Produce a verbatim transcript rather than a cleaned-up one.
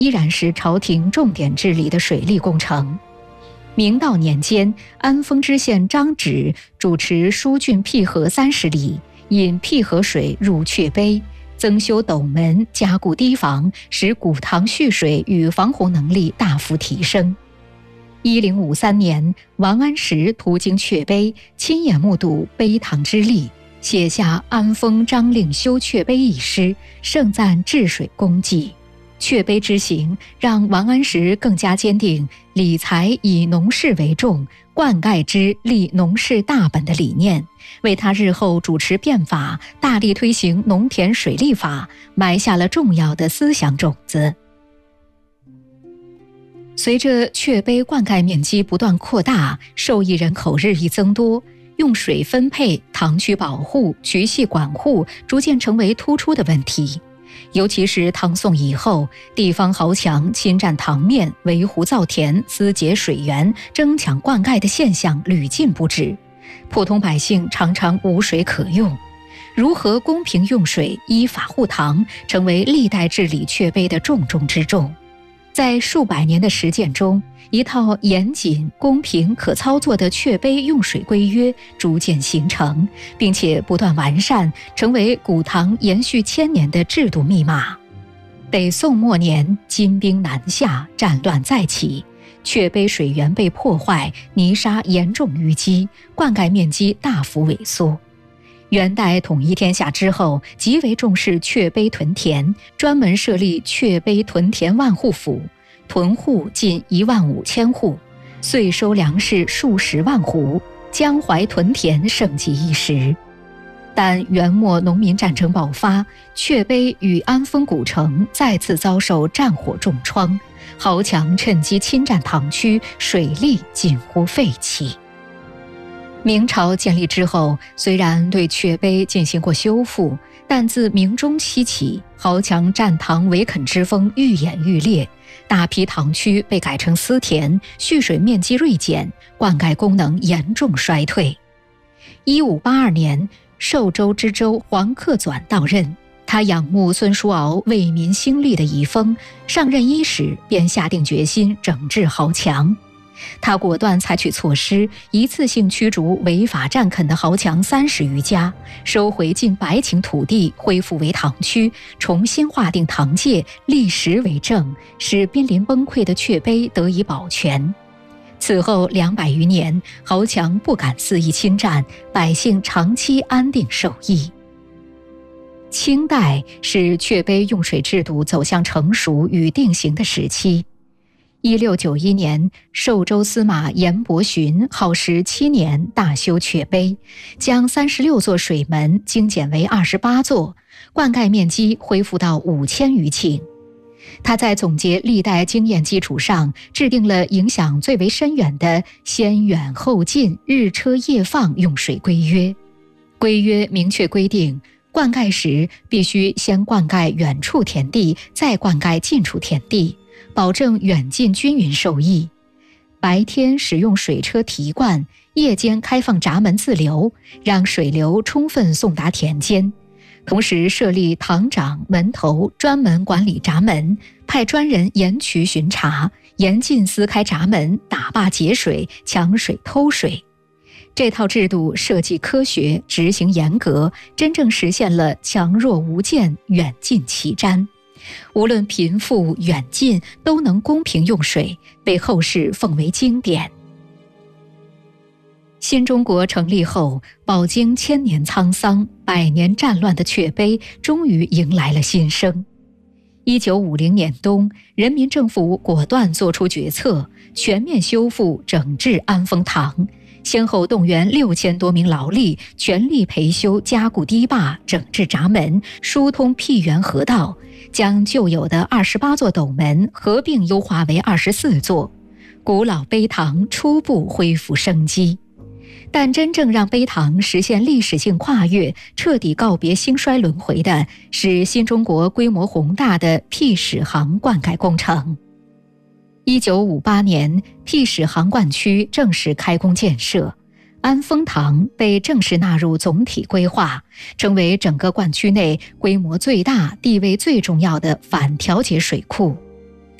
依然是朝廷重点治理的水利工程。明道年间，安丰知县张芷主持疏浚辟河三十里，引辟河水入阙碑，增修斗门，加固堤防，使古塘蓄水与防洪能力大幅提升。一零五三年，王安石途经阙碑，亲眼目睹碑塘之力，写下《安丰张令修阙碑》一诗，盛赞治水功绩。阙碑之行让王安石更加坚定理财以农事为重，灌溉之立农事大本的理念，为他日后主持变法、大力推行农田水利法埋下了重要的思想种子。随着阙碑灌溉面积不断扩大，受益人口日益增多，用水分配、塘区保护、渠系管护逐渐成为突出的问题。尤其是唐宋以后，地方豪强侵占塘面、围湖造田、私劫水源、争抢灌溉的现象屡禁不止，普通百姓常常无水可用。如何公平用水、依法护塘，成为历代治理阙碑的重中之重。在数百年的实践中，一套严谨、公平、可操作的阙碑用水规约逐渐形成，并且不断完善，成为古塘延续千年的制度密码。北宋末年，金兵南下，战乱再起，阙碑水源被破坏，泥沙严重淤积，灌溉面积大幅萎缩。元代统一天下之后，极为重视阙碑屯田，专门设立阙碑屯田万户府，屯户近一万五千户，岁收粮食数十万斛，江淮屯田盛极一时。但元末农民战争爆发，阙碑与安丰古城再次遭受战火重创，豪强趁机侵占塘区，水利近乎废弃。明朝建立之后，虽然对阙碑进行过修复，但自明中期起，豪强占塘围垦之风愈演愈烈，大批塘区被改成私田，蓄水面积锐减，灌溉功能严重衰退。一五八二年，寿州知州黄克纂到任，他仰慕孙叔敖为民兴利的遗风，上任伊始便下定决心整治豪强。他果断采取措施，一次性驱逐违法占垦的豪强三十余家，收回近百顷土地，恢复为塘区，重新划定塘界，立时为政，使濒临崩溃的阙碑得以保全。此后两百余年，豪强不敢肆意侵占，百姓长期安定受益。清代是阙碑用水制度走向成熟与定型的时期。一六九一年，寿州司马严伯询耗时七年大修阙碑，将三十六座水门精简为二十八座，灌溉面积恢复到五千余顷。他在总结历代经验基础上，制定了影响最为深远的先远后近、日车夜放用水规约。规约明确规定，灌溉时必须先灌溉远处田地，再灌溉近处田地，保证远近均匀受益。白天使用水车提灌，夜间开放闸门自流，让水流充分送达田间。同时设立塘长、门头，专门管理闸门，派专人沿渠巡查，严禁撕开闸门、打坝截水、抢水偷水。这套制度设计科学，执行严格，真正实现了强弱无间、远近齐瞻。无论贫富远近，都能公平用水，被后世奉为经典。新中国成立后，饱经千年沧桑、百年战乱的阙碑终于迎来了新生。一九五零年冬，人民政府果断作出决策，全面修复整治安丰塘，先后动员六千多名劳力，全力培修加固堤坝、整治闸门、疏通辟源河道，将旧有的二十八座斗门合并优化为二十四座，古老碑塘初步恢复生机。但真正让碑塘实现历史性跨越，彻底告别兴衰轮回的是新中国规模宏大的辟始杭灌溉工程。一九五八年，辟始杭灌区正式开工建设，安丰塘被正式纳入总体规划，成为整个灌区内规模最大、地位最重要的反调节水库。